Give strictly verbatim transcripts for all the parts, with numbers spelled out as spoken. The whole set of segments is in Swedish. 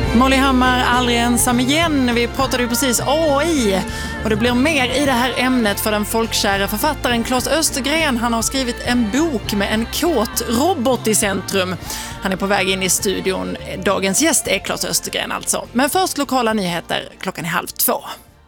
Molly Hammar, aldrig ensam igen. Vi pratade ju precis A I och det blir mer i det här ämnet för den folkkära författaren Claes Östergren. Han har skrivit en bok med en kåt robot i centrum. Han är på väg in i studion. Dagens gäst är Claes Östergren alltså. Men först lokala nyheter klockan är halv två.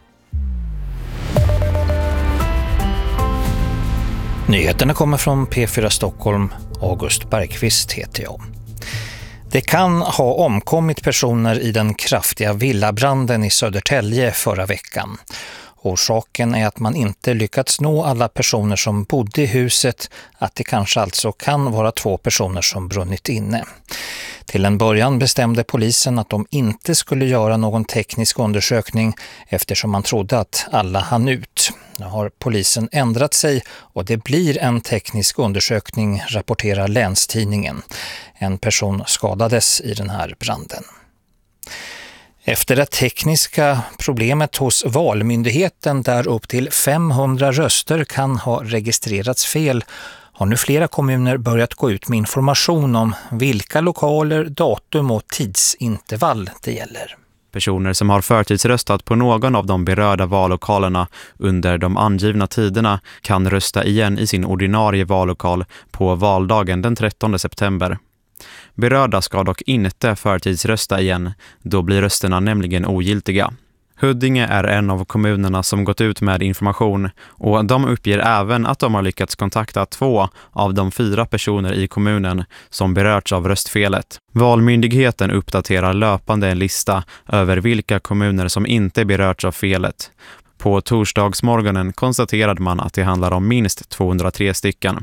Nyheterna kommer från P fyra Stockholm. August Bergqvist heter jag. Det kan ha omkommit personer i den kraftiga villabranden i Södertälje förra veckan. Orsaken är att man inte lyckats nå alla personer som bodde i huset, att det kanske alltså kan vara två personer som brunnit inne. Till en början bestämde polisen att de inte skulle göra någon teknisk undersökning eftersom man trodde att alla hann ut. Nu har polisen ändrat sig och det blir en teknisk undersökning, rapporterar Länstidningen. En person skadades i den här branden. Efter det tekniska problemet hos Valmyndigheten där upp till femhundra röster kan ha registrerats fel har nu flera kommuner börjat gå ut med information om vilka lokaler, datum och tidsintervall det gäller. Personer som har förtidsröstat på någon av de berörda vallokalerna under de angivna tiderna kan rösta igen i sin ordinarie vallokal på valdagen den trettonde september. Berörda ska dock inte förtidsrösta igen, då blir rösterna nämligen ogiltiga. Huddinge är en av kommunerna som gått ut med information och de uppger även att de har lyckats kontakta två av de fyra personer i kommunen som berörts av röstfelet. Valmyndigheten uppdaterar löpande en lista över vilka kommuner som inte berörts av felet. På torsdagsmorgonen konstaterade man att det handlar om minst tvåhundratre stycken.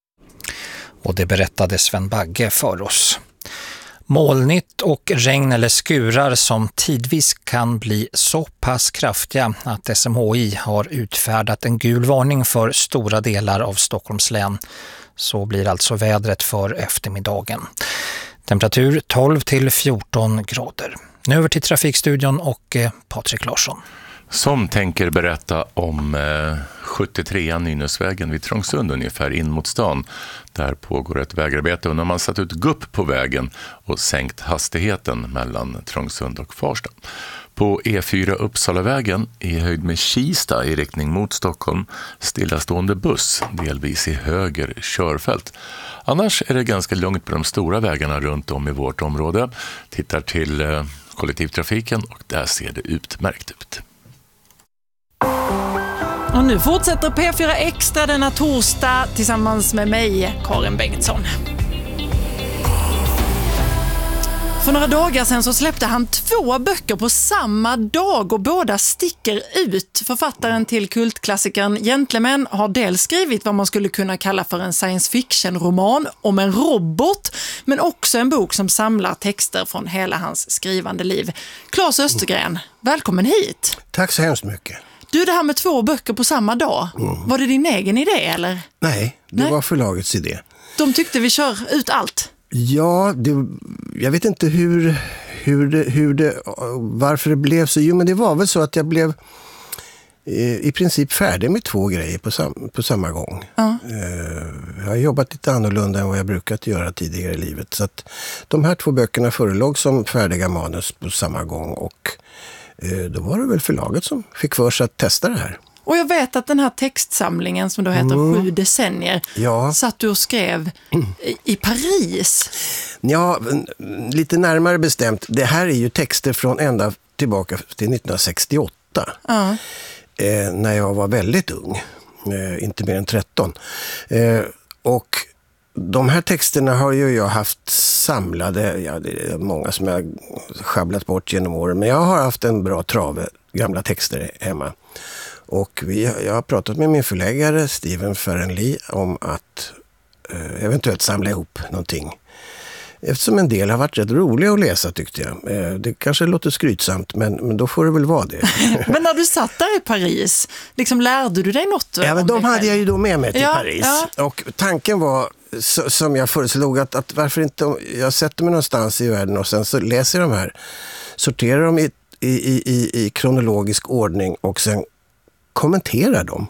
Och det berättade Sven Bagge för oss. Molnigt och regn eller skurar som tidvis kan bli så pass kraftiga att S M H I har utfärdat en gul varning för stora delar av Stockholms län. Så blir alltså vädret för eftermiddagen. Temperatur tolv till fjorton grader. Nu över till trafikstudion och eh, Patrik Larsson. Som tänker berätta om eh, sjuttiotrean Nynäsvägen vid Trångsund ungefär in mot stan. Där pågår ett vägarbete och när man satt ut gupp på vägen och sänkt hastigheten mellan Trångsund och Farsta. På E fyra Uppsalavägen i höjd med Kista i riktning mot Stockholm stillastående buss delvis i höger körfält. Annars är det ganska lugnt på de stora vägarna runt om i vårt område. Tittar till eh, kollektivtrafiken och där ser det utmärkt ut. Och nu fortsätter P fyra Extra denna torsdag tillsammans med mig, Karin Bengtsson. För några dagar sedan så släppte han två böcker på samma dag och båda sticker ut. Författaren till kultklassikern Gentlemen har dels skrivit vad man skulle kunna kalla för en science fiction-roman om en robot, men också en bok som samlar texter från hela hans skrivande liv. Claes Östergren, välkommen hit. Tack så hemskt mycket. Du, det här med två böcker på samma dag, mm. var det din egen idé eller? Nej, det Nej. var förlagets idé. De tyckte vi kör ut allt. Ja, det, jag vet inte hur, hur, det, hur det, varför det blev så. Jo, men det var väl så att jag blev eh, i princip färdig med två grejer på, sam, på samma gång. Ja. Eh, jag har jobbat lite annorlunda än vad jag brukat göra tidigare i livet. Så att de här två böckerna förelåg som färdiga manus på samma gång och då var det väl förlaget som fick för sig att testa det här. Och jag vet att den här textsamlingen som då heter mm. Sju decennier ja. satt du och skrev mm. i Paris. Ja, lite närmare bestämt. Det här är ju texter från ända tillbaka till nittonhundrasextioåtta. Uh. Eh, när jag var väldigt ung. Eh, inte mer än tretton. Eh, och de här texterna har ju jag haft samlade, ja det är många som jag schabblat bort genom åren, men jag har haft en bra trave gamla texter hemma. Och vi, jag har pratat med min förläggare Steven Ferrenli om att eh, eventuellt samla ihop någonting. Eftersom en del har varit rätt roliga att läsa tyckte jag. Eh, det kanske låter skrytsamt, men, men då får det väl vara det. Men när du satt där i Paris, liksom lärde du dig något? Ja, men de hade jag ju då med mig till ja, Paris. Ja. Och tanken var, så, som jag föreslog, att, att varför inte, jag sätter mig någonstans i världen och sen så läser jag de här, sorterar dem i, i, i, i kronologisk ordning och sen kommenterar dem.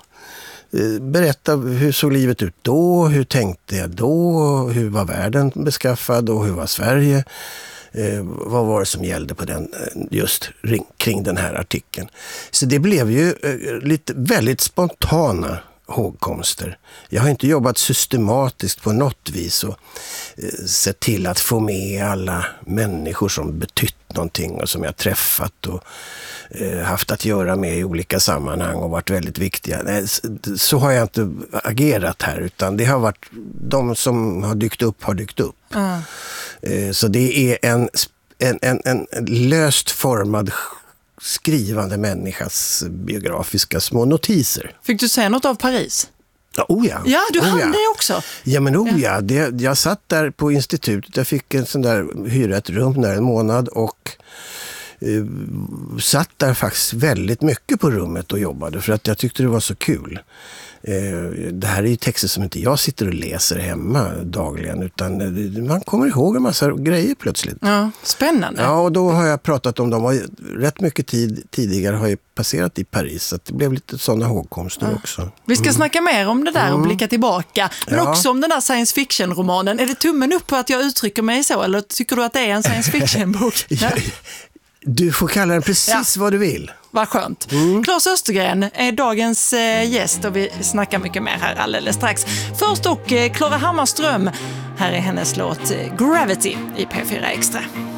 Berätta hur såg livet ut då, hur tänkte jag då, hur var världen beskaffad och hur var Sverige. Eh, vad var det som gällde på den, just ring, kring den här artikeln. Så det blev ju eh, lite väldigt spontana hågkomster. Jag har inte jobbat systematiskt på något vis och eh, sett till att få med alla människor som betytt någonting och som jag träffat och eh, haft att göra med i olika sammanhang och varit väldigt viktiga. Nej, så har jag inte agerat här, utan det har varit de som har dykt upp har dykt upp. Mm. Eh, så det är en, en, en, en löst formad skrivande människas biografiska små notiser. Fick du säga något av Paris? Ja, oh ja. Ja, du oh hann ja. det också. Ja, men oh ja. Det, jag satt där på institutet. Jag fick en sån där, hyra ett rum där en månad och eh, satt där faktiskt väldigt mycket på rummet och jobbade för att jag tyckte det var så kul. Eh, det här är ju texter som inte jag sitter och läser hemma dagligen, utan eh, man kommer ihåg en massa grejer plötsligt. Ja, spännande. Ja, och då har jag pratat om dem och rätt mycket tid tidigare har jag passerat i Paris, så det blev lite sådana hågkomster ja. också. Vi ska mm. snacka mer om det där och mm. blicka tillbaka, men ja. också om den där science fiction-romanen. Är det tummen upp på att jag uttrycker mig så, eller tycker du att det är en science fiction-bok? Ja. Du får kalla den precis ja. vad du vill. Vad skönt. Mm. Claes Östergren är dagens eh, gäst och vi snackar mycket mer här alldeles strax. Först och eh, Klara Hammarström. Här är hennes låt Gravity i P fyra Extra.